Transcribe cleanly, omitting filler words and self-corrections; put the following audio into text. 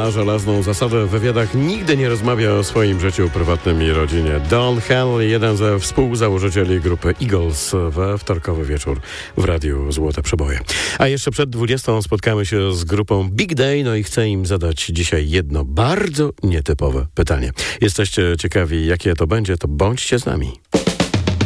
ma żelazną zasadę w wywiadach, nigdy nie rozmawia o swoim życiu prywatnym i rodzinie. Don Henley, jeden ze współzałożycieli grupy Eagles, we wtorkowy wieczór w Radiu Złote Przeboje. A jeszcze przed 20 spotkamy się z grupą Big Day, no i chcę im zadać dzisiaj jedno bardzo nietypowe pytanie. Jesteście ciekawi, jakie to będzie, to bądźcie z nami.